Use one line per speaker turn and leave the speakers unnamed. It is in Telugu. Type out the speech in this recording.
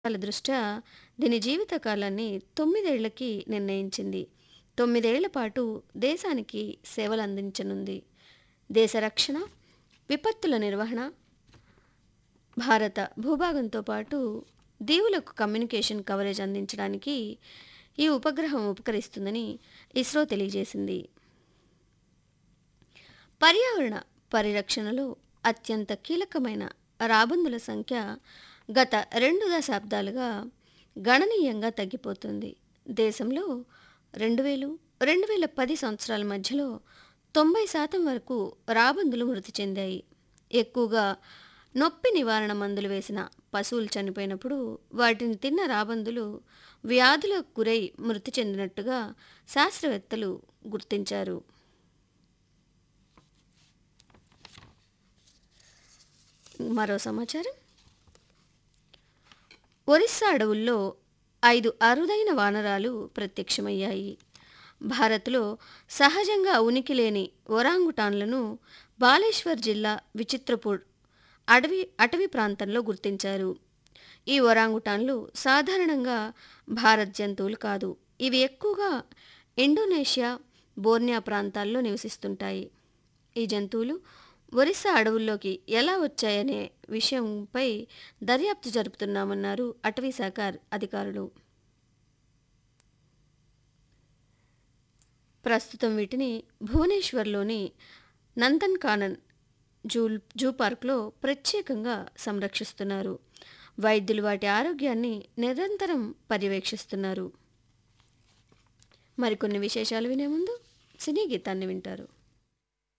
వాళ్ళ దృష్ట్యా దీని జీవితకాలాన్ని 9 ఏళ్లకి నిర్ణయించింది. 9 ఏళ్ల పాటు దేశానికి సేవలందించనుంది. దేశ రక్షణ, విపత్తుల నిర్వహణ, భారత భూభాగంతో పాటు దీవులకు కమ్యూనికేషన్ కవరేజ్ అందించడానికి ఈ ఉపగ్రహం ఉపకరిస్తుందని ఇస్రో తెలియజేసింది. పర్యావరణ పరిరక్షణలో అత్యంత కీలకమైన రాబందుల సంఖ్య గత 2 దశాబ్దాలుగా గణనీయంగా తగ్గిపోతుంది. దేశంలో 2000-2010 సంవత్సరాల మధ్యలో 90% వరకు రాబందులు మృతి చెందాయి. ఎక్కువగా నొప్పి నివారణ మందులు వేసిన పశువులు చనిపోయినప్పుడు వాటిని తిన్న రాబందులు వ్యాధులకు గురై మృతి చెందినట్టుగా శాస్త్రవేత్తలు గుర్తించారు. మరో సమాచారం, ఒరిస్సా అడవుల్లో 5 అరుదైన వానరాలు ప్రత్యక్షమయ్యాయి. భారత్లో సహజంగా ఉనికి లేని ఒరాంగుటాన్లను బాలేశ్వర్ జిల్లా విచిత్రపూర్ అటవీ ప్రాంతంలో గుర్తించారు. ఈ ఒరాంగుటాన్లు సాధారణంగా భారత్ జంతువులు కాదు. ఇవి ఎక్కువగా ఇండోనేషియా, బోర్నియా ప్రాంతాల్లో నివసిస్తుంటాయి. ఈ జంతువులు ఒరిస్సా అడవుల్లోకి ఎలా వచ్చాయనే విషయంపై దర్యాప్తు జరుపుతున్నామన్నారు అటవీ శాఖ అధికారులు. ప్రస్తుతం వీటిని భువనేశ్వర్లోని నందన్కానన్ జూ పార్క్లో ప్రత్యేకంగా సంరక్షిస్తున్నారు. వైద్యులు వాటి ఆరోగ్యాన్ని నిరంతరం పర్యవేక్షిస్తున్నారు. మరికొన్ని విశేషాలు వినే ముందు సినీ గీతాన్ని వింటారు.